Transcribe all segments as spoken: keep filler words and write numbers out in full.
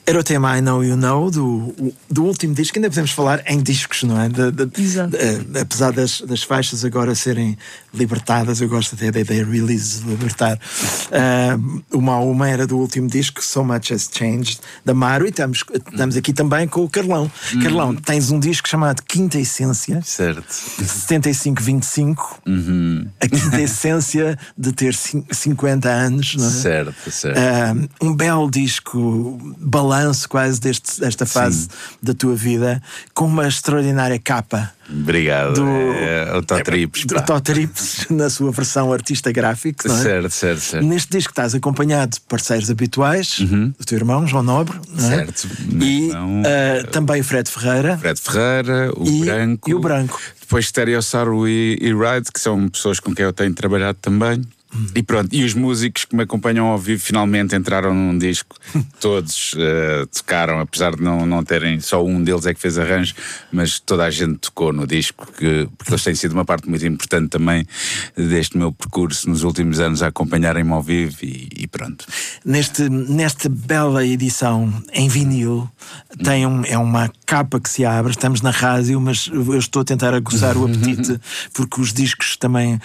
Era o tema I Know You Know do, do último disco. Ainda podemos falar em discos, não é? De, de, Exato. De, apesar das, das faixas agora serem libertadas, eu gosto até da ideia release de libertar. Uh, uma a uma era do último disco, So Much Has Changed, da Maru, e estamos, estamos aqui também com o Carlão. Uhum. Carlão, tens um disco chamado Quinta Essência, certo, setenta e cinco vinte e cinco, uhum. A quinta essência de ter cinquenta anos, não é? Certo, certo. Uh, um belo disco, balanço quase deste, desta fase Sim. da tua vida, com uma extraordinária capa. Obrigado. Do, é, o Totrips. Do Totrips, na sua versão artista gráfico, não é? Certo, certo, certo. Neste disco estás acompanhado de parceiros habituais, uhum. do teu irmão, João Nobre, não é? Certo. E não, uh, também o Fred Ferreira. Fred Ferreira, o e, Branco. E o Branco. Depois Stereossauro e, e Ride, que são pessoas com quem eu tenho trabalhado também. E pronto, e os músicos que me acompanham ao vivo finalmente entraram num disco. Todos uh, tocaram, apesar de não, não terem, só um deles é que fez arranjo, mas toda a gente tocou no disco, que, porque eles têm sido uma parte muito importante também deste meu percurso nos últimos anos, a acompanharem-me ao vivo e, e pronto. Neste, nesta bela edição em vinil, tem um, é uma capa que se abre, estamos na rádio, mas eu estou a tentar aguçar o apetite, porque os discos também,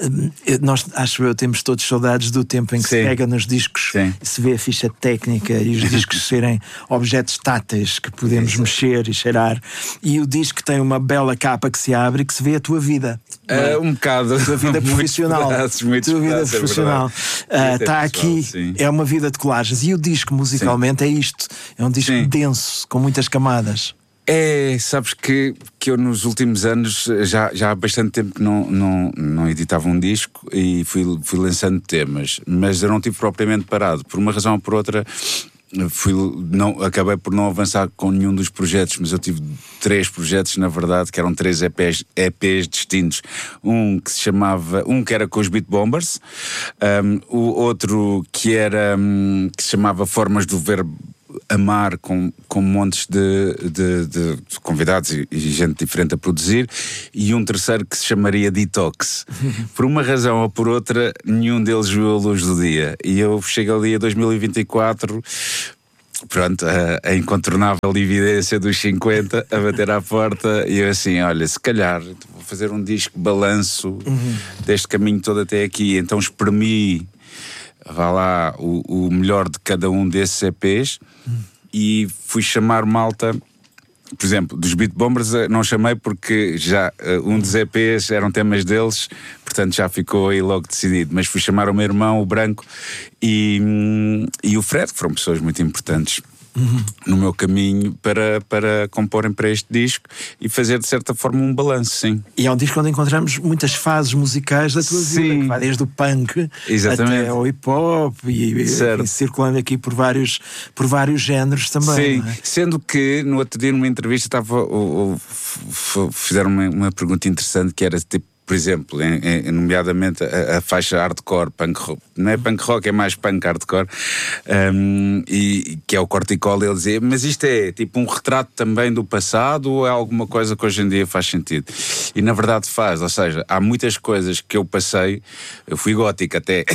nós acho eu, temos todos saudades do tempo em que Sim. se pega nos discos Sim. e se vê a ficha técnica e os discos serem objetos táteis que podemos Sim. mexer e cheirar, e o disco tem uma bela capa que se abre e que se vê a tua vida. Uh, um bocado. A tua vida profissional. Pedaços, a tua vida pedaços, profissional. É Está uh, aqui, sim. é uma vida de colagens. E o disco musicalmente sim. é isto. É um disco sim. denso, com muitas camadas. É, sabes que, que eu nos últimos anos, já, já há bastante tempo que não, não, não editava um disco e fui, fui lançando temas, mas eu não tive propriamente parado. Por uma razão ou por outra, fui, não, acabei por não avançar com nenhum dos projetos, mas eu tive três projetos, na verdade, que eram três E Pês, E Pês distintos. Um que se chamava, um que era com os Beat Bombers, um, o outro que era, um, que se chamava Formas do Verbo Amar, com, com montes de, de, de convidados e, e gente diferente a produzir, e um terceiro que se chamaria Detox. Por uma razão ou por outra, nenhum deles viu a luz do dia. E eu chego ali a dois mil e vinte e quatro, pronto, a, a incontornável evidência dos cinquenta a bater à porta, e eu assim, olha, se calhar vou fazer um disco balanço uhum. deste caminho todo até aqui. Então espremi, vá lá, o, o melhor de cada um desses E Pês hum. e fui chamar malta. Por exemplo, dos Beat Bombers não chamei porque já uh, um dos E Pês eram temas deles, portanto já ficou aí logo decidido. Mas fui chamar o meu irmão, o Branco, e, um, e o Fred, que foram pessoas muito importantes uhum. no meu caminho para, para comporem para este disco e fazer de certa forma um balanço, sim. E é um disco onde encontramos muitas fases musicais da tua sim. vida, que vai desde o punk Exatamente. até ao hip hop e, e circulando aqui por vários, por vários géneros também. Sim, não é? Sendo que no outro dia numa entrevista estava, ou, ou, fizeram uma, uma pergunta interessante que era tipo, por exemplo, em, em, nomeadamente a, a faixa hardcore, punk rock, não é punk rock, é mais punk hardcore, um, e que é o Corticola. Ele dizia, mas isto é tipo um retrato também do passado ou é alguma coisa que hoje em dia faz sentido? E na verdade faz, ou seja, há muitas coisas que eu passei, eu fui gótico até,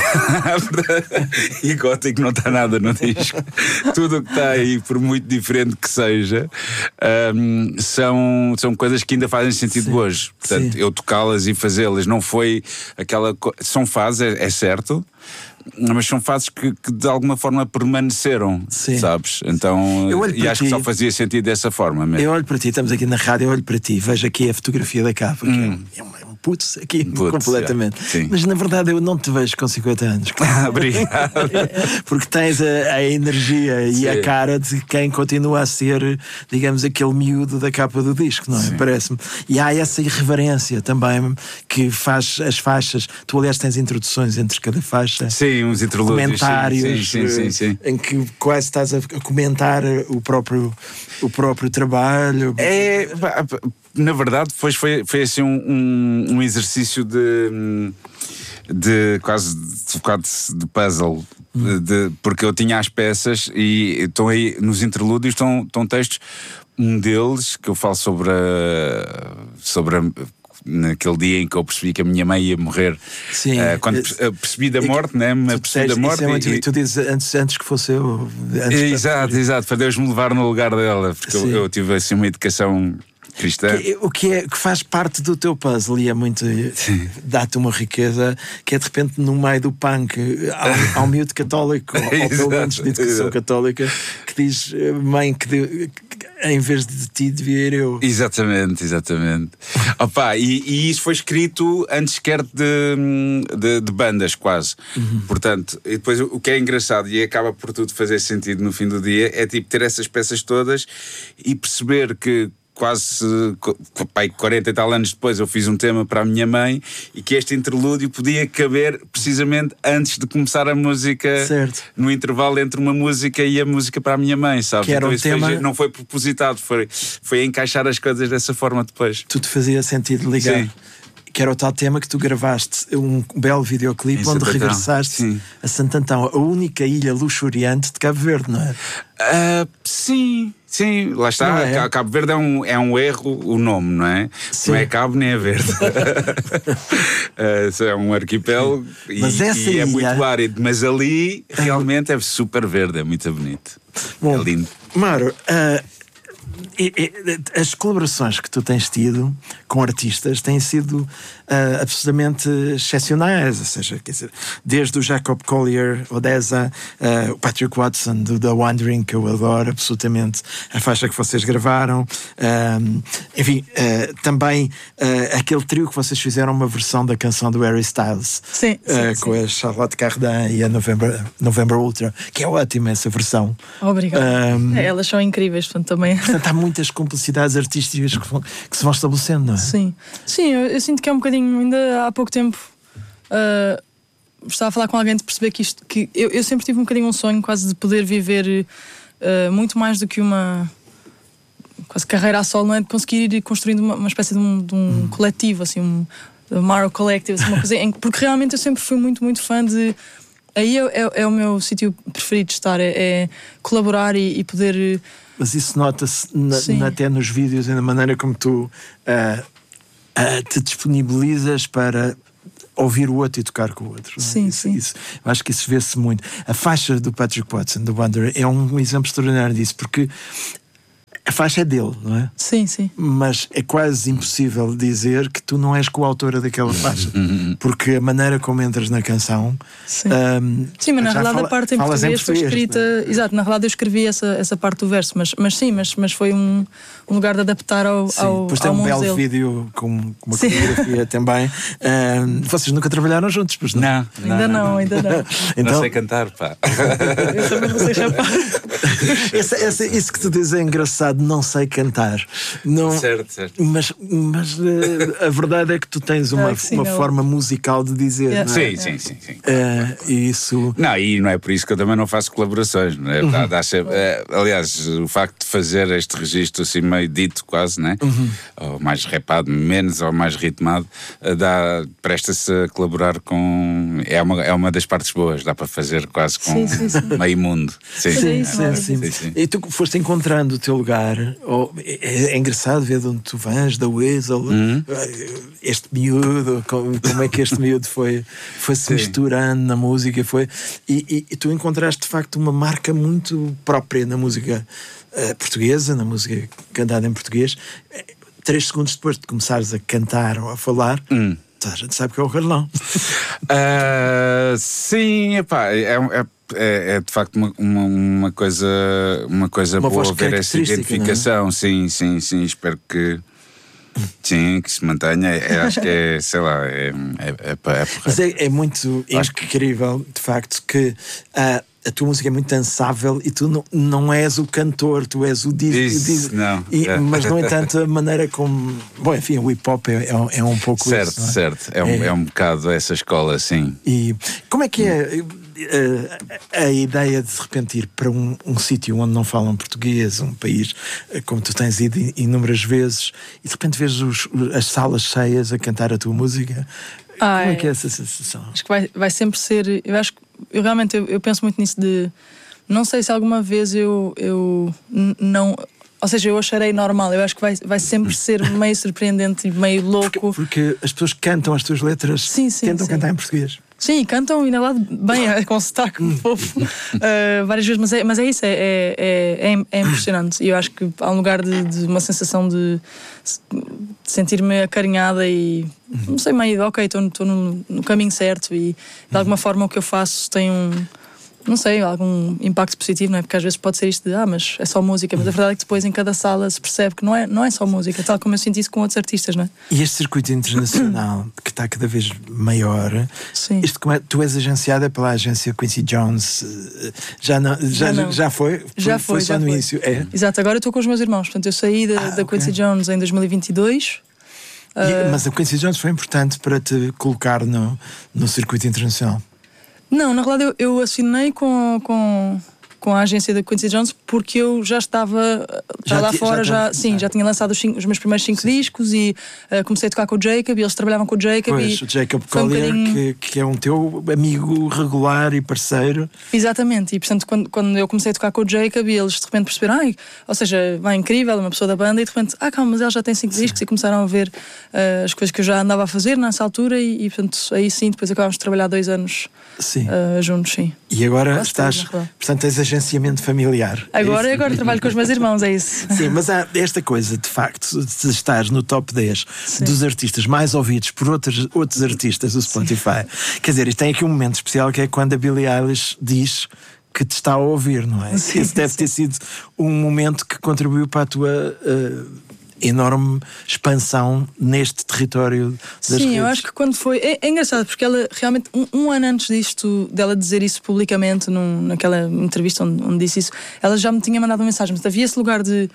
e gótico não está nada no disco. Tudo o que está aí, por muito diferente que seja, um, são, são coisas que ainda fazem sentido Sim. hoje. Portanto, Sim. eu tocá-las e fazê-las não foi aquela co... são fases, é, é certo, mas são fases que, que de alguma forma permaneceram, Sim. sabes? Então, e acho ti, que só fazia sentido dessa forma mesmo. Eu olho para ti, estamos aqui na rádio, eu olho para ti, vejo aqui a fotografia da capa, hum. que é um, é um putz aqui, Putz, completamente. É. Mas na verdade eu não te vejo com cinquenta anos. Obrigado. Porque tens a, a energia e Sim. a cara de quem continua a ser, digamos, aquele miúdo da capa do disco, não é? Parece-me. E há essa irreverência também que faz as faixas. Tu, aliás, tens introduções entre cada faixa. Sim, uns interlúdios. Comentários sim, sim, sim, sim. em que quase estás a comentar o próprio, o próprio trabalho. É, na verdade, foi, foi, foi assim um, um, um exercício de, de quase de, de puzzle. Hum. De, porque eu tinha as peças e estão aí nos interlúdios, estão, estão textos. Um deles que eu falo sobre a, sobre a, naquele dia em que eu percebi que a minha mãe ia morrer. Sim. Uh, quando uh, percebi da morte, né? Me percebi da morte. É muito, e, tu dizes antes, antes que fosse eu. Exato, para... exato, para Deus me levar no lugar dela, porque eu, eu tive assim uma educação cristã. Que, o que, é, que faz parte do teu puzzle e é muito. Dá-te uma riqueza que é de repente no meio do punk há, há um miúdo católico, ou, ou pelo menos de educação exato. Católica, que diz: mãe, que, de, que em vez de ti devia ir eu. Exatamente, exatamente. Opa, e, e isso foi escrito antes sequer de, de, de bandas, quase. Uhum. Portanto, e depois o que é engraçado e acaba por tudo fazer sentido no fim do dia é tipo ter essas peças todas e perceber que quase pai, quarenta e tal anos depois eu fiz um tema para a minha mãe e que este interlúdio podia caber precisamente antes de começar a música, certo. No intervalo entre uma música e a música para a minha mãe, sabe? Que era então um isso tema... foi, não foi propositado, foi, foi encaixar as coisas dessa forma depois. Tudo fazia sentido ligar. Sim. Que era o tal tema que tu gravaste, um belo videoclipe onde regressaste sim. a Santo Antão, a única ilha luxuriante de Cabo Verde, não é? Uh, sim, sim, lá está. É? Cabo Verde é um, é um erro o nome, não é? Sim. Não é Cabo nem é Verde. uh, é um arquipélogo e, e é muito árido, mas ali realmente é super verde, é muito bonito. Bom, é lindo. Mário, uh, E, e, as colaborações que tu tens tido com artistas têm sido uh, absolutamente excepcionais, ou seja, quer dizer, desde o Jacob Collier, Odessa, uh, o Patrick Watson do The Wandering, que eu adoro absolutamente, a faixa que vocês gravaram, uh, enfim, uh, também uh, aquele trio que vocês fizeram uma versão da canção do Harry Styles, sim, sim, uh, com sim. a Charlotte Cardin e a November, November Ultra, que é ótima essa versão. Obrigada. Um, é, elas são incríveis, portanto também. Portanto, há muitas complicidades artísticas que, vão, que se vão estabelecendo, não é? Sim, sim, eu, eu sinto que é um bocadinho, ainda há pouco tempo uh, estava a falar com alguém de perceber que isto, que eu, eu sempre tive um bocadinho um sonho quase de poder viver uh, muito mais do que uma quase carreira a solo, não é? De conseguir ir construindo uma, uma espécie de um, de um hum. coletivo, assim, um, um Maro Collective, assim, uma coisa, em, porque realmente eu sempre fui muito, muito fã de. Aí é, é, é o meu sítio preferido de estar, é, é colaborar e, e poder. Mas isso nota-se na, até nos vídeos e na maneira como tu uh, uh, te disponibilizas para ouvir o outro e tocar com o outro. Sim, isso, sim. Isso, eu acho que isso vê-se muito. A faixa do Patrick Watson, do Wanderer, é um exemplo extraordinário disso, porque a faixa é dele, não é? Sim, sim. Mas é quase impossível dizer que tu não és coautora daquela faixa, porque a maneira como entras na canção. Sim, um, sim mas na realidade fala, a parte em português foi escrita. É? Exato, na realidade eu escrevi essa, essa parte do verso, mas, mas sim, mas, mas foi um, um lugar de adaptar ao. Sim, ao depois tem ao um belo dele. vídeo com, com uma coreografia também. Um, vocês nunca trabalharam juntos, pois não? Não, não ainda não, não, ainda não. Então, não sei cantar, pá. Eu também não sei rapaz. esse, esse, isso que tu dizes é engraçado, não sei cantar. Não, certo, certo. Mas, mas uh, a verdade é que tu tens uma, é sim, uma forma musical de dizer. Yeah. Não é? Sim, sim, sim, sim. Claro. Uh, isso... Não, e não é por isso que eu também não faço colaborações. Não é? Uhum. Dá, dá sempre, é, aliás, o facto de fazer este registro assim meio dito quase, né? Uhum. Ou mais rapado, menos ou mais ritmado, dá, presta-se a colaborar com. É uma, é uma das partes boas, dá para fazer quase com sim, sim, sim. meio mundo. Sim, sim, sim, sim, sim. sim. E tu foste encontrando o teu lugar. Ou, é, é engraçado ver de onde tu vens, da Weasel, uhum. este miúdo, como, como é que este miúdo foi, foi se misturando na música. Foi, e, e, e tu encontraste de facto uma marca muito própria na música uh, portuguesa, na música cantada em português. Três segundos depois de começares a cantar ou a falar, hum. a gente sabe que é o Carlão. Uh, sim, epá, é, é, é, é de facto uma, uma, uma coisa, uma coisa uma boa ver essa identificação. É? Sim, sim, sim. Espero que sim, que se mantenha. É, acho que é, sei lá, é, é, é, é Mas é, é muito acho incrível, que... de facto, que uh, a tua música é muito dançável e tu não, não és o cantor, tu és o disco. Não, e, é. Mas, no entanto, a maneira como. Bom, enfim, o hip hop é, é, é um pouco certo, isso. Não é? Certo, é um, é... é um bocado essa escola, sim. E como é que é a, a ideia de de repente ir para um, um sítio onde não falam português, um país como tu tens ido inúmeras vezes, e de repente vês os, as salas cheias a cantar a tua música? Ai, como é que é essa sensação? Acho que vai, vai sempre ser. Eu acho que eu realmente eu, eu penso muito nisso de. Não sei se alguma vez eu, eu n- não. Ou seja, eu acharei normal. Eu acho que vai, vai sempre ser meio surpreendente e meio louco. Porque, porque as pessoas que cantam as tuas letras sim, sim, tentam sim. cantar em português. Sim, cantam e na lá bem, é, com sotaque fofo uh, várias vezes, mas é, mas é isso, é, é, é, é impressionante. E eu acho que há um lugar de, de uma sensação de, de sentir-me acarinhada e não sei, meio, ok, estou no, no caminho certo e de alguma forma o que eu faço tem um. Não sei, algum impacto positivo, não é? Porque às vezes pode ser isto de, ah, mas é só música. Mas a verdade é que depois em cada sala se percebe que não é, não é só música, tal como eu senti isso com outros artistas, não é? E este circuito internacional, que está cada vez maior, Sim. Isto, como é, tu és agenciada pela agência Quincy Jones, já, não, já, já, já foi? Já foi, foi, só já no foi. início? É. Exato, agora eu estou com os meus irmãos, portanto eu saí da, ah, da okay. Quincy Jones em dois mil e vinte e dois. E, uh... Mas a Quincy Jones foi importante para te colocar no, no circuito internacional? Não, na realidade eu, eu assinei com, com, com a agência da Quincy Jones porque eu já estava já, já lá ti, fora, já, já, sim, já tinha lançado os, cinco, os meus primeiros cinco sim. discos e uh, comecei a tocar com o Jacob e eles trabalhavam com o Jacob. Pois, e o Jacob Collier, um bocadinho... que, que é um teu amigo regular e parceiro. Exatamente, e portanto quando, quando eu comecei a tocar com o Jacob e eles de repente perceberam, ai, ou seja, vai incrível, uma pessoa da banda, e de repente, ah, calma, mas ele já tem cinco sim. discos, e começaram a ver uh, as coisas que eu já andava a fazer nessa altura e, e portanto aí sim, depois acabámos de trabalhar dois anos sim. Uh, juntos, sim. E agora Gosto estás, portanto tens agenciamento familiar. Agora, é agora trabalho com os meus irmãos, é isso. Sim, mas há esta coisa, de facto, de estar no top dez sim. dos artistas mais ouvidos por outros, outros artistas do Spotify. Sim. Quer dizer, isto tem aqui um momento especial que é quando a Billie Eilish diz que te está a ouvir, não é? Sim, Esse deve sim. ter sido um momento que contribuiu para a tua uh, enorme expansão neste território das Sim, redes. eu acho que quando foi... É, é engraçado, porque ela realmente, um, um ano antes disto, dela dizer isso publicamente, num, naquela entrevista onde, onde disse isso, ela já me tinha mandado uma mensagem, mas havia esse lugar de...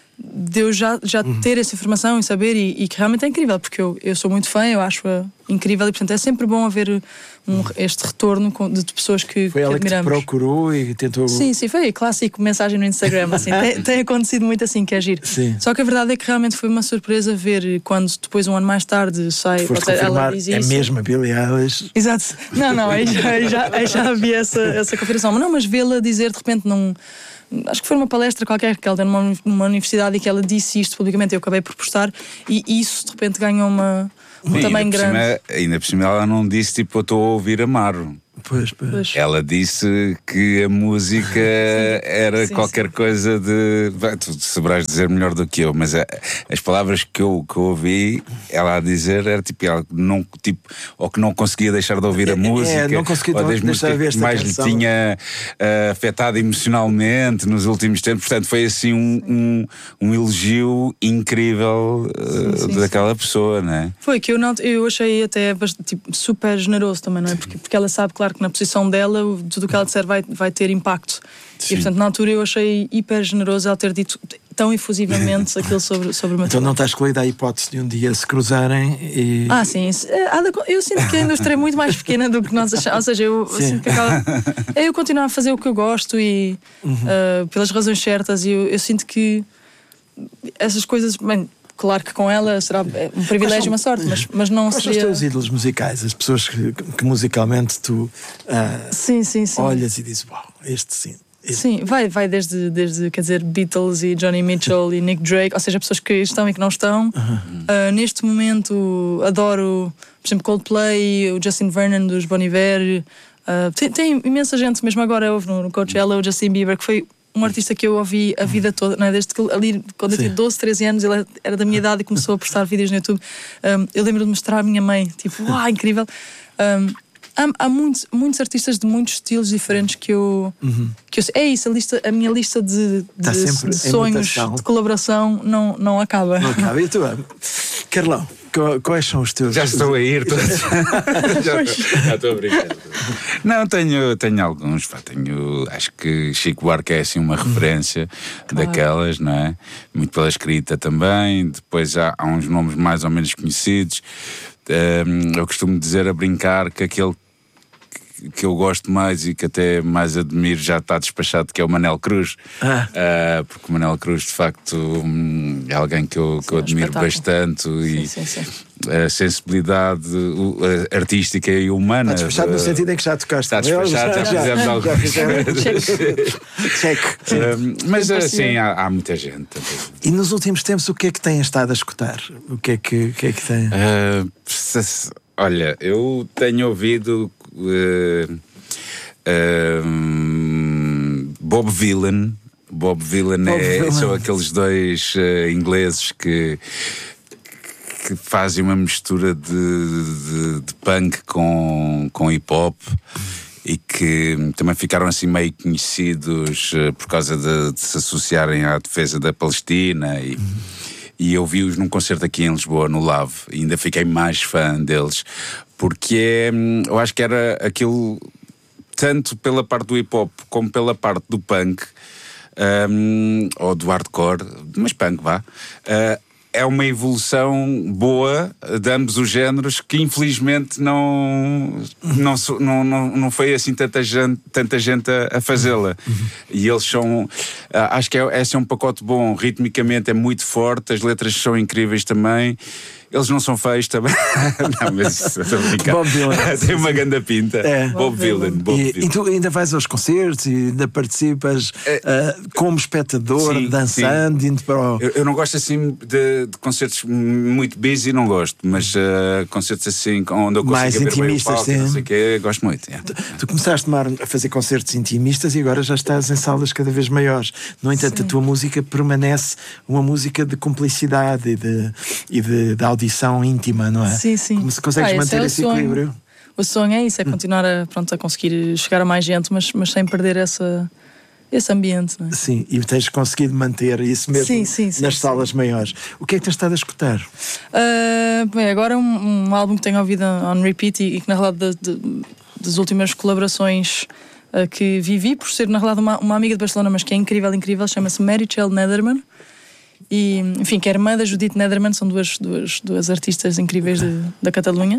de eu já, já uhum. ter essa informação e saber, e, e que realmente é incrível, porque eu, eu sou muito fã, eu acho-a incrível, e portanto é sempre bom haver um, este retorno de, de pessoas que, foi ela que admiramos. Que te procurou e tentou... Sim, sim, foi clássico, mensagem no Instagram, assim, tem, tem acontecido muito assim, que é giro. Sim. Só que a verdade é que realmente foi uma surpresa ver quando depois, um ano mais tarde, sai... Foste confirmar, é mesmo a Billie Eilish. Exato, não, não, aí já, aí já, aí já havia essa, essa confirmação, mas não, mas vê-la dizer de repente num... Acho que foi uma palestra qualquer que ela deu numa, numa universidade e que ela disse isto publicamente, eu acabei por postar, e isso de repente ganhou uma, um e tamanho grande. Cima, ainda por cima ela não disse tipo, eu estou a ouvir Amaro. Pois, pois. Ela disse que a música sim, era sim, qualquer sim. coisa de... Tu saberás dizer melhor do que eu, mas a, as palavras que eu, que eu ouvi ela a dizer era tipo, ela não, tipo, ou que não conseguia deixar de ouvir a música, é, não conseguia ou das músicas que mais canção. lhe tinha uh, afetado emocionalmente nos últimos tempos. Portanto, foi assim um, um, um elogio incrível uh, sim, sim, daquela sim. pessoa, não é? Foi que eu, não, eu achei até tipo, super generoso também, não é? Porque, porque ela sabe, claro, que na posição dela tudo o que ela disser vai, vai ter impacto. Sim. E portanto na altura eu achei hiper generoso ela ter dito tão efusivamente aquilo sobre, sobre o meu Então não está excluída a hipótese de um dia se cruzarem e... Ah sim, eu sinto que a indústria é muito mais pequena do que nós achamos. Ou seja, eu, eu sinto que acaba... é eu continuar a fazer o que eu gosto e uhum. uh, pelas razões certas, e eu, eu sinto que essas coisas, bem, claro que com ela será um privilégio e uma sorte, mas, mas não Quais seria... são os teus ídolos musicais? As pessoas que, que musicalmente tu uh, sim, sim, sim. olhas e dizes, uau, wow, este sim. Este. Sim, vai, vai desde, desde, quer dizer, Beatles e Johnny Mitchell e Nick Drake, ou seja, pessoas que estão e que não estão. Uh-huh. Uh, neste momento adoro, por exemplo, Coldplay, o Justin Vernon dos Bon Iver. Uh, tem, tem imensa gente, mesmo agora houve no Coachella o Justin Bieber, que foi um artista que eu ouvi a vida toda, não é? Desde que ali, quando eu tinha doze, treze anos, ele era da minha idade e começou a postar vídeos no YouTube. Um, eu lembro de mostrar à minha mãe, tipo, uau, incrível. Um, há há muitos, muitos artistas de muitos estilos diferentes que eu. Uhum. Que eu é isso, a, lista, a minha lista de, de, de sonhos de colaboração não, não acaba. Não acaba. E tu, Carlão? Quais são os teus... Já estou a ir todos. já, já estou a brincar. Não, tenho, tenho alguns. Pá, tenho, acho que Chico Buarque é assim uma referência claro. daquelas, não é? Muito pela escrita também. Depois já há uns nomes mais ou menos conhecidos. Um, eu costumo dizer a brincar que aquele que eu gosto mais e que até mais admiro já está despachado, que é o Manel Cruz. Ah. Uh, porque o Manel Cruz, de facto, um, é alguém que eu, sim, que eu admiro um bastante. Sim, e sim, sim. A sensibilidade a artística e humana. Está despachado no sentido em que já tocaste. Está despachado, já, já, já fizemos algo. Check. Um, mas assim, há, há muita gente. E nos últimos tempos, o que é que têm estado a escutar? O que é que, o que, é que tem? Uh, olha, eu tenho ouvido uh, uh, Bob Dylan. Bob Dylan, Bob é, Dylan. São aqueles dois uh, ingleses que que fazem uma mistura de, de, de punk com, com hip hop e que também ficaram assim meio conhecidos uh, por causa de, de se associarem à defesa da Palestina e, uhum. e eu vi-os num concerto aqui em Lisboa, no Love, e ainda fiquei mais fã deles porque é, eu acho que era aquilo tanto pela parte do hip hop como pela parte do punk um, ou do hardcore, mas punk vá, uh, é uma evolução boa de ambos os géneros que infelizmente não, não, não, não, não foi assim tanta gente, tanta gente a, a fazê-la. Uhum. E eles são, acho que é, esse é um pacote bom, ritmicamente é muito forte, as letras são incríveis também. Eles não são feios também. Não, mas estou a brincar. Bob Dylan. Tem uma grande pinta. É. Bob Dylan. Bob e, Dylan. E tu ainda vais aos concertos e ainda participas é. uh, como espectador, sim, dançando, sim. Indo para o... eu, eu não gosto assim de, de concertos muito busy, não gosto, mas uh, concertos assim onde eu consigo mais ver intimistas, palco, não sei o quê, gosto muito. É. Tu, tu começaste, Mar, a fazer concertos intimistas e agora já estás em salas cada vez maiores. No entanto, sim. A tua música permanece uma música de cumplicidade e de, e de, de audição íntima. Não é? Sim, sim. Como se consegues ah, manter esse, esse sonho. equilíbrio? O sonho é isso, é continuar a, pronto, a conseguir chegar a mais gente, mas, mas sem perder essa, esse ambiente. Não é? Sim, e tens conseguido manter isso mesmo sim, sim, sim, nas sim, salas sim. maiores. O que é que tens estado a escutar? Uh, bem, agora um, um álbum que tenho ouvido on repeat e, e que na realidade de, de, das últimas colaborações uh, que vivi, por ser na realidade uma, uma amiga de Barcelona, mas que é incrível, incrível, chama-se Mary Chell Nederman. E, enfim, que é a irmã da Judith Nederman, são duas, duas, duas artistas incríveis de, da Catalunha.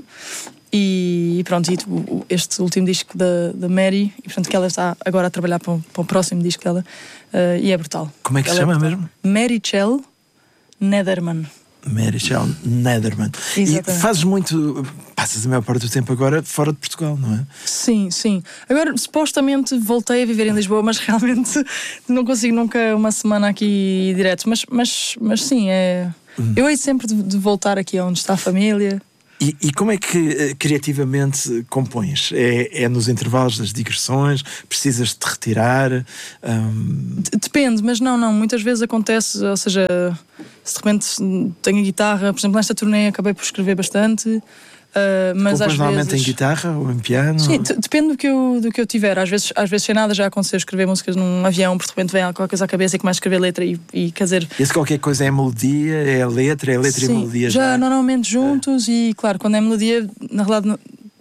E, e pronto, e, o, este último disco da, da Mary, e portanto que ela está agora a trabalhar para o, para o próximo disco dela, uh, e é brutal. Como é que se ela chama é mesmo? Mary Chell Nederman. Mary Chell Nederman. Exatamente. E fazes muito, passas a maior parte do tempo agora fora de Portugal, não é? Sim, sim. Agora, supostamente voltei a viver em Lisboa, mas realmente não consigo nunca uma semana aqui direto. Mas, mas, mas sim, é... Hum. Eu hei sempre de, de voltar aqui onde está a família. E, e como é que uh, criativamente compões? É, é nos intervalos das digressões? Precisas de te retirar? Um... Depende, mas não, não. Muitas vezes acontece, ou seja, se de repente tenho a guitarra, por exemplo, nesta turnê acabei por escrever bastante. Uh, mas às normalmente vezes... em guitarra ou em piano? Sim, depende do que, eu, do que eu tiver. Às vezes, às vezes sem nada já aconteceu escrever músicas num avião, porque de repente vem qualquer coisa à cabeça e começo a escrever letra e, e quer dizer... E se qualquer coisa é a melodia, é a letra, é a letra sim, e a melodia já? já normalmente juntos é. E claro, quando é melodia, na realidade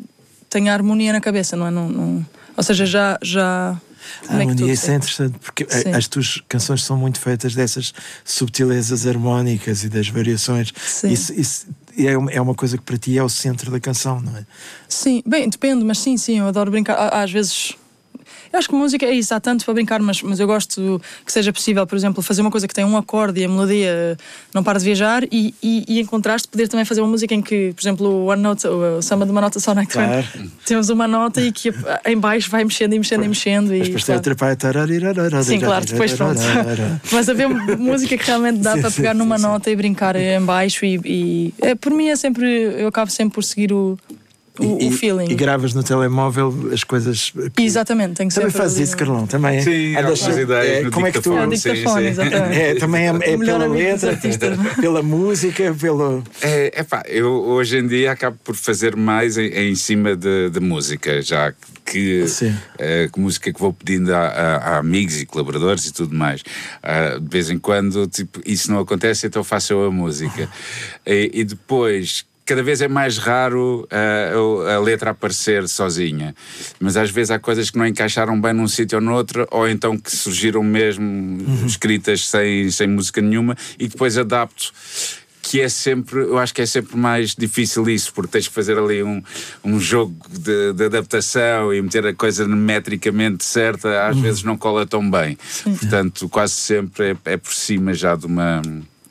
tem a harmonia na cabeça, não é? Não, não... Ou seja, já... já... A harmonia, isso é interessante, porque sim. As tuas canções são muito feitas dessas subtilezas harmónicas e das variações. Sim. Isso, isso é uma coisa que para ti é o centro da canção, não é? Sim, bem, depende, mas sim, sim, eu adoro brincar. Às vezes... Eu acho que música é isso, há tanto para brincar, mas, mas eu gosto que seja possível, por exemplo, fazer uma coisa que tem um acorde e a melodia não para de viajar e, e, e em contraste poder também fazer uma música em que, por exemplo, o One Note, o, o samba de uma nota só, né? Claro. Temos uma nota e que em baixo vai mexendo e mexendo e mexendo. E depois tem outra parte. Sim, claro, depois pronto. Mas haver música que realmente dá sim, para pegar sim, numa sim, nota sim. E brincar em baixo e, e é, por mim é sempre, eu acabo sempre por seguir o O, e, o feeling. E gravas no telemóvel as coisas que... Exatamente, tem que também ser. Também fazes isso, Carlão, também é. Sim, há das ideias. É, como é que tu. É, dictafone, exatamente. É, também é, é pela letra, pela música, pelo. É, é pá, eu hoje em dia acabo por fazer mais em, em cima de, de música, já que é, música que vou pedindo a, a, a amigos e colaboradores e tudo mais. Uh, de vez em quando, tipo, isso não acontece, então faço eu a música. E, e depois. Cada vez é mais raro uh, a letra aparecer sozinha, mas às vezes há coisas que não encaixaram bem num sítio ou noutro, ou então que surgiram mesmo uhum. escritas sem, sem música nenhuma e depois adapto. que é sempre, eu acho que é sempre mais difícil isso, porque tens que fazer ali um, um jogo de, de adaptação e meter a coisa metricamente certa, às uhum. vezes não cola tão bem. Sim. Portanto, quase sempre é, é por cima já de uma...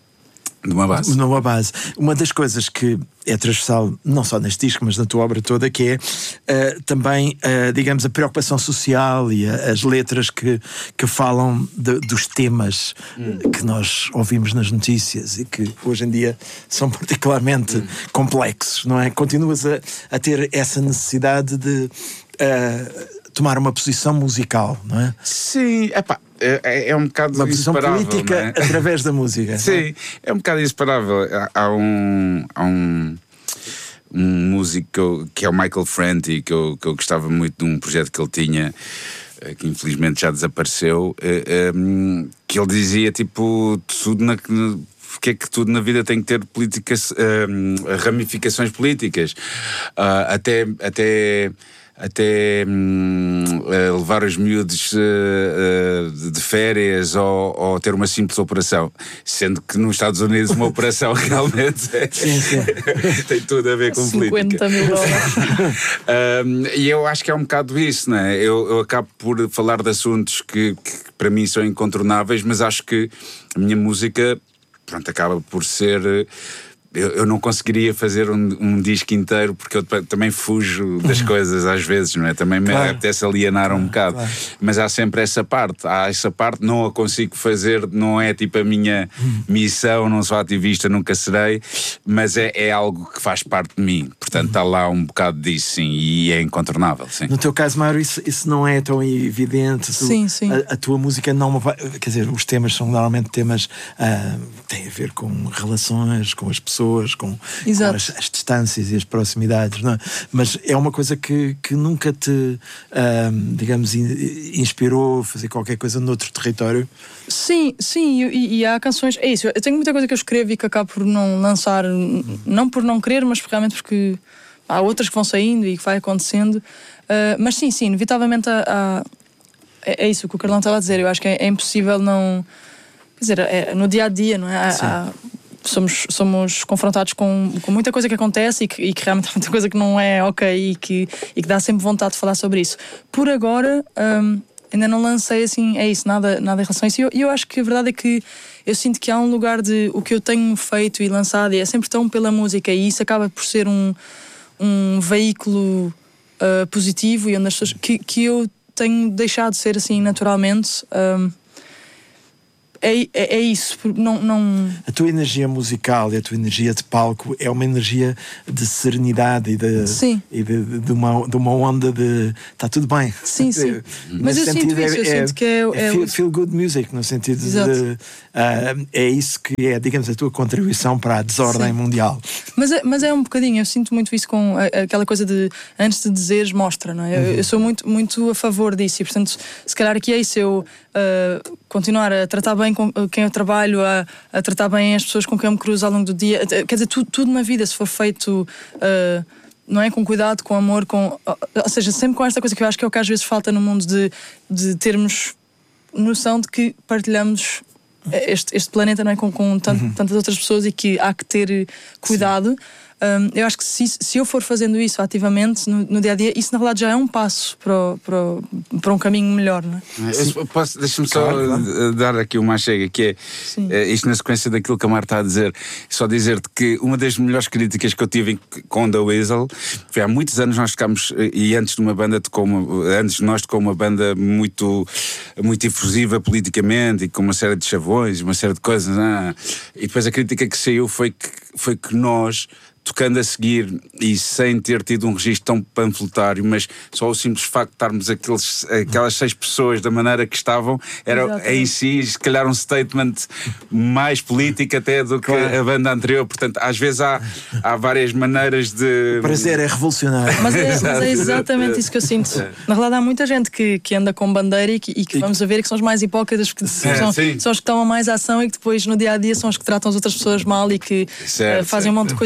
De uma base. Numa base. Uma das coisas que é transversal, não só neste disco, mas na tua obra toda, que é uh, também, uh, digamos, a preocupação social e a, as letras que, que falam de, dos temas hum. que nós ouvimos nas notícias e que hoje em dia são particularmente hum. complexos, não é? Continuas a, a ter essa necessidade de uh, tomar uma posição musical, não é? Sim, epá. É, é um bocado uma posição inseparável, política, não é? Através da música. Sim, é um bocado inseparável. Há, há um, há um, um músico que, eu, que é o Michael Franti, que eu, que eu gostava muito de um projeto que ele tinha, que infelizmente já desapareceu, que ele dizia tipo, tudo na, porque é que tudo na vida tem que ter políticas, ramificações políticas, até... até até hum, uh, levar os miúdos uh, uh, de férias ou, ou ter uma simples operação, sendo que nos Estados Unidos uma operação realmente é, sim, sim. tem tudo a ver com cinquenta mil dólares. um, e eu acho que é um bocado isso, não é? Eu, eu acabo por falar de assuntos que, que para mim são incontornáveis, mas acho que a minha música, pronto, acaba por ser... Eu, eu não conseguiria fazer um, um disco inteiro porque eu também fujo das coisas às vezes, não é? Também me claro. apetece alienar claro, um bocado, claro. Mas há sempre essa parte, há essa parte, não a consigo fazer, não é tipo a minha missão, não sou ativista, nunca serei, mas é, é algo que faz parte de mim, portanto está lá um bocado disso, sim, e é incontornável, sim. No teu caso, Mário, isso, isso não é tão evidente. Tu, sim, sim. A, a tua música não vai, quer dizer, os temas são normalmente temas uh, têm a ver com relações, com as pessoas, com, com as, as distâncias e as proximidades, não é? Mas é uma coisa que, que nunca te, uh, digamos, in, inspirou a fazer qualquer coisa noutro território? Sim, sim, e, e há canções, é isso, eu tenho muita coisa que eu escrevo e que acabo por não lançar, não por não querer, mas realmente porque há outras que vão saindo e que vai acontecendo, uh, mas sim, sim, inevitavelmente há, há, é, é isso que o Carlão estava a dizer, eu acho que é, é impossível não, quer dizer, é, no dia a dia, não é? Há, há, somos, somos confrontados com, com muita coisa que acontece e que, e que realmente há muita coisa que não é ok e que, e que dá sempre vontade de falar sobre isso. Por agora, um, ainda não lancei assim, é isso, nada, nada em relação a isso. E eu, eu acho que a verdade é que eu sinto que há um lugar de o que eu tenho feito e lançado e é sempre tão pela música, e isso acaba por ser um, um veículo uh, positivo e onde as pessoas, que, que eu tenho deixado de ser assim naturalmente. Um, É, é, é isso, não, não... A tua energia musical e a tua energia de palco é uma energia de serenidade e de, sim. e de, de, de, uma, de uma onda de está tudo bem. Sim, sim. Mas eu sinto isso, eu é, sinto que é... é feel, é... feel good music, no sentido Exato. de... Uh, é isso que é, digamos, a tua contribuição para a desordem sim. mundial. Mas é, mas é um bocadinho, eu sinto muito isso com a, aquela coisa de antes de dizeres, mostra, não é? Uhum. Eu, eu sou muito, muito a favor disso e, portanto, se calhar aqui é isso, eu uh, continuar a tratar bem com quem eu trabalho, a, a tratar bem as pessoas com quem eu me cruzo ao longo do dia, quer dizer, tudo, tudo na vida, se for feito uh, não é, com cuidado, com amor, com, ou seja, sempre com esta coisa que eu acho que é o que às vezes falta no mundo, de, de termos noção de que partilhamos este, este planeta, não é, com, com tant, uhum. tantas outras pessoas e que há que ter cuidado. Um, eu acho que se, se eu for fazendo isso ativamente no, no dia a dia, isso na verdade já é um passo para, o, para, o, para um caminho melhor, não é? Eu posso, deixa-me só claro, dar aqui uma chega, que é uh, isto na sequência daquilo que a Mar está a dizer, só dizer-te que uma das melhores críticas que eu tive com The Weasel foi há muitos anos nós tocámos, e antes de uma banda tocou uma, antes de nós tocou uma banda muito, muito efusiva politicamente e com uma série de chavões, uma série de coisas, ah, e depois a crítica que saiu foi que, foi que nós, tocando a seguir e sem ter tido um registro tão panfletário, mas só o simples facto de estarmos aqueles, aquelas seis pessoas da maneira que estavam, era Exatamente. em si, se calhar, um statement mais político até do que claro. a banda anterior. Portanto, às vezes há, há várias maneiras de... O prazer é revolucionário. Mas é, mas é exatamente isso que eu sinto. Na verdade, há muita gente que, que anda com bandeira e que, e que vamos a ver que são os mais hipócritas, porque é, são, são os que tomam mais ação e que depois, no dia a dia, são os que tratam as outras pessoas mal e que uh, fazem certo. um monte de coisas que não são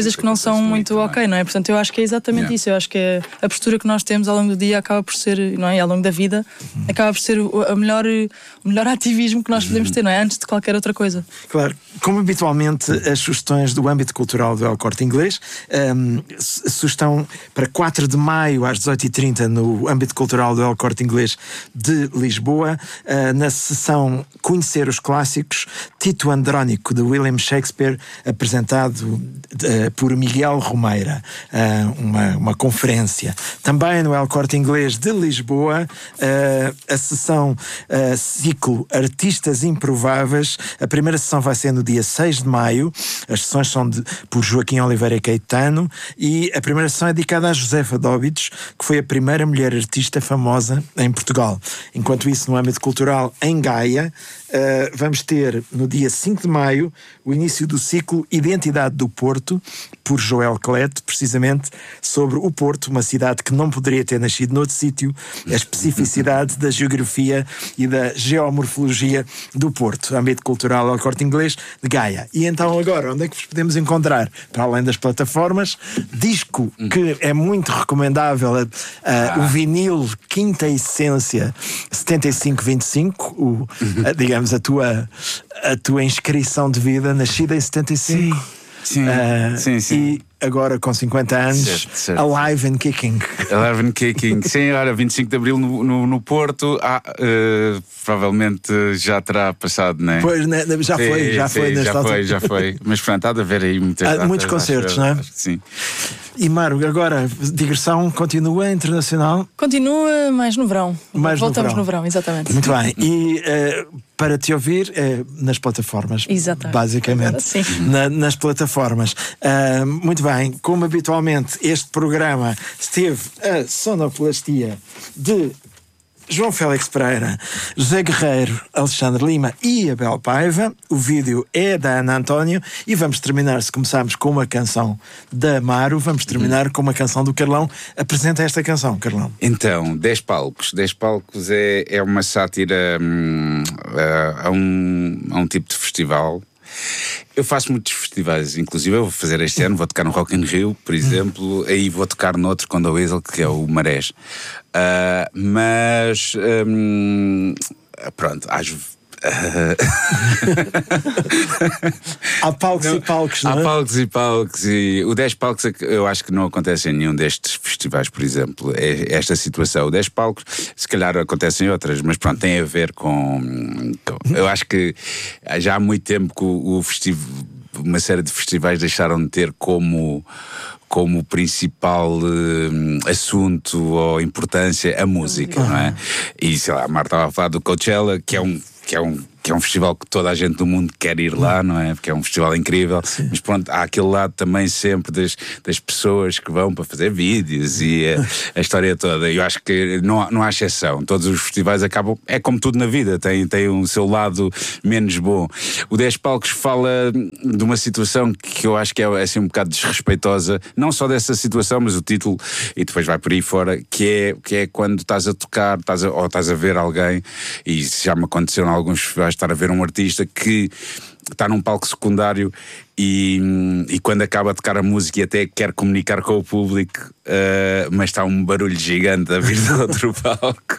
são muito, muito ok, não é? Portanto, eu acho que é exatamente yeah. isso. Eu acho que é a postura que nós temos ao longo do dia acaba por ser, não é? E ao longo da vida, uhum. acaba por ser o, a melhor, o melhor ativismo que nós podemos ter, não é? Antes de qualquer outra coisa. Claro. Como habitualmente, as sugestões do âmbito cultural do El Corte Inglês, um, sugestão para quatro de maio às dezoito e trinta no âmbito cultural do El Corte Inglês de Lisboa, uh, na sessão Conhecer os Clássicos, Tito Andrónico de William Shakespeare, apresentado uh, por Miguel Romeira, uh, uma, uma conferência. Também no El Corte Inglês de Lisboa, uh, a sessão uh, ciclo Artistas Improváveis. A primeira sessão vai ser no dia seis de maio, as sessões são de, por Joaquim Oliveira Caetano, e a primeira sessão é dedicada a Josefa Dóbidos, que foi a primeira mulher artista famosa em Portugal. Enquanto isso, no âmbito cultural, em Gaia, Uh, vamos ter no dia cinco de maio o início do ciclo Identidade do Porto, por Joel Cleto, precisamente sobre o Porto, uma cidade que não poderia ter nascido noutro sítio, a especificidade da geografia e da geomorfologia do Porto, âmbito cultural El Corte Inglês de Gaia. E então agora, onde é que vos podemos encontrar? Para além das plataformas, disco que é muito recomendável, uh, uh, o vinil Quinta Essência setenta e cinco vinte e cinco, o, uh, digamos a tua, a tua inscrição de vida, nascida em setenta e cinco. Sim, sim, uh, sim, sim. E agora com cinquenta anos, certo, certo. Alive and Kicking. Alive and Kicking. Sim, olha, vinte e cinco de Abril no, no, no Porto. Ah, uh, provavelmente já terá passado, não é? Pois, né, já sim, foi, já sim, foi. Já foi, já foi. Mas pronto, há de haver aí muitas datas, muitos concertos, acho, não é? Acho que sim. E Maro, agora, digressão continua internacional? Continua mais no verão. Mais Voltamos no verão. no verão, exatamente. Muito bem. E uh, para te ouvir, uh, nas plataformas. Exatamente. Basicamente. Sim. Na, nas plataformas. Uh, muito bem. Como habitualmente, este programa teve a sonoplastia de João Félix Pereira, José Guerreiro, Alexandre Lima e Abel Paiva. O vídeo é da Ana António e vamos terminar, se começarmos com uma canção da Amaro, vamos terminar com uma canção do Carlão. Apresenta esta canção, Carlão. Então, dez palcos. dez palcos é, é uma sátira hum, a, a, um, a um tipo de festival. Eu faço muitos festivais, inclusive eu vou fazer este ano, vou tocar no Rock in Rio, por exemplo, aí vou tocar noutro com a Weasel, que é o Marés. Uh, mas um, pronto, às há palcos não, e palcos, não é? Há palcos e palcos, e o dez palcos eu acho que não acontece em nenhum destes festivais, por exemplo, é esta situação. O dez palcos, se calhar acontecem outras, mas pronto, tem a ver com, com eu acho que já há muito tempo que o, o festival, uma série de festivais deixaram de ter como como principal uh, assunto ou importância a música, uhum. não é? E sei lá, a Marta estava a falar do Coachella, que é um que é um que é um festival que toda a gente do mundo quer ir lá, não é? Porque é um festival incrível. Sim. Mas pronto, há aquele lado também sempre das, das pessoas que vão para fazer vídeos e a, a história toda. Eu acho que não há, não há exceção. Todos os festivais acabam, é como tudo na vida, tem, tem o seu lado menos bom. O dez palcos fala de uma situação que eu acho que é assim um bocado desrespeitosa, não só dessa situação, mas o título, e depois vai por aí fora, que é, que é quando estás a tocar, estás a, ou estás a ver alguém, e já me aconteceu em alguns festivais, estar a ver um artista que está num palco secundário e, e quando acaba de tocar a música e até quer comunicar com o público, uh, mas está um barulho gigante a vir do outro palco.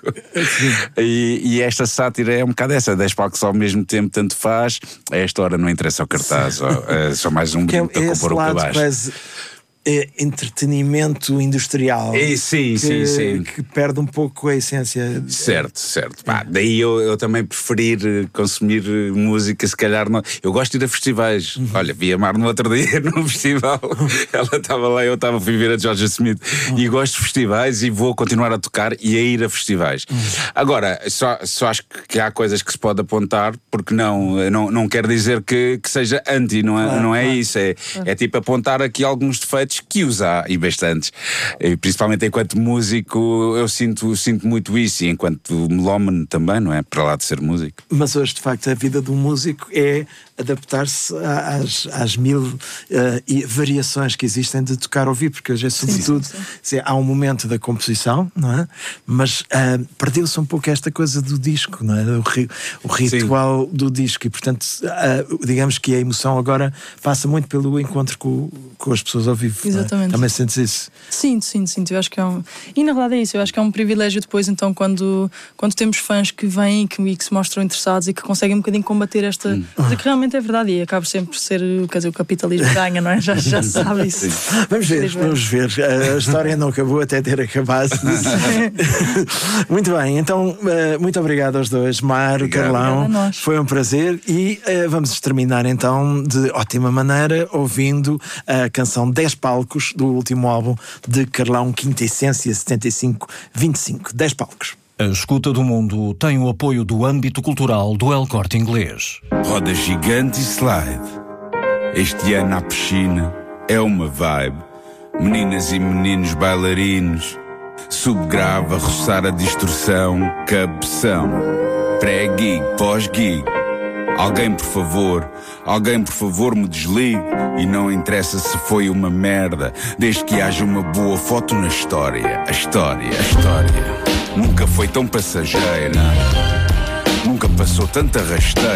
e, e esta sátira é um bocado essa, dez palcos ao mesmo tempo, tanto faz, a esta hora não interessa o cartaz, ou, uh, só mais um que botão é, para pôr o cabaz. Quase... É entretenimento industrial. É, sim, que, sim, sim. Que perde um pouco a essência. Certo, certo. Pá, daí eu, eu também preferir consumir música, se calhar não. Eu gosto de ir a festivais. Uhum. Olha, vi a Mar no outro dia num festival. Ela estava lá, eu estava a viver a Georgia Smith. Uhum. E gosto de festivais e vou continuar a tocar e a ir a festivais. Uhum. Agora, só, só acho que há coisas que se pode apontar, porque não, não, não quer dizer que, que seja anti, não é, claro, não é claro. Isso. É, claro. É tipo apontar aqui alguns defeitos que os há, e bastantes. E principalmente enquanto músico eu sinto, sinto muito isso, e enquanto melómano também, não é? Para lá de ser músico. Mas hoje, de facto, a vida do músico é adaptar-se às, às mil uh, e variações que existem de tocar ao vivo, porque hoje é sobretudo, sim, sim, sim. há um momento da composição, não é? Mas uh, perdeu-se um pouco esta coisa do disco, não é? O, ri, o ritual sim. do disco, e portanto, uh, digamos que a emoção agora passa muito pelo encontro com, com as pessoas ao vivo. Exatamente. É? Também sentes isso? Sinto, sinto, sinto. Eu acho que é um... E na verdade é isso, eu acho que é um privilégio depois, então, quando, quando temos fãs que vêm e que, e que se mostram interessados e que conseguem um bocadinho combater esta. Hum. Que realmente é verdade, e acaba sempre por ser, quer dizer, o capitalismo ganha, não é? Já, já se sabe isso. Vamos ver, vamos ver. A história não acabou até ter acabado. Muito bem, então, muito obrigado aos dois, Mar, obrigado. Carlão. Foi um prazer e uh, vamos terminar então de ótima maneira ouvindo a canção dez palcos do último álbum de Carlão, Quinta Essência setenta e cinco vinte e cinco. dez palcos. A Escuta do Mundo tem o apoio do âmbito cultural do El Corte Inglês. Roda gigante e slide. Este ano à piscina é uma vibe. Meninas e meninos bailarinos. Subgrave a roçar a distorção. Cabeção. Pré-gig, pós-gig. Alguém por favor, alguém por favor me desligue. E não interessa se foi uma merda, desde que haja uma boa foto na história. A história, a história nunca foi tão passageira, nunca passou tanta rasteira.